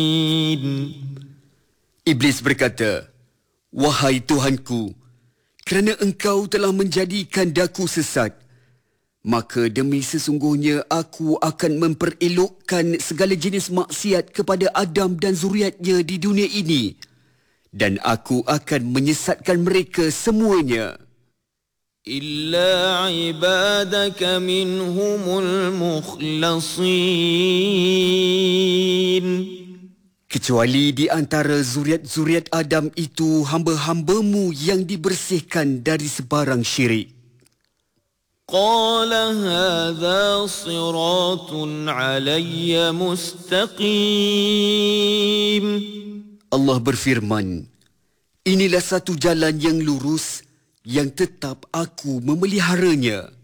Iblis berkata, "Wahai Tuhanku, kerana engkau telah menjadikan daku sesat, maka demi sesungguhnya aku akan memperelokkan segala jenis maksiat kepada Adam dan zuriatnya di dunia ini, dan aku akan menyesatkan mereka semuanya. إلا عبادك منهم المخلصين Kecuali di antara zuriat-zuriat Adam itu hamba-hambamu yang dibersihkan dari sebarang syirik." قال هذا صراط علي مستقيم Allah berfirman, "Inilah satu jalan yang lurus yang tetap aku memeliharanya."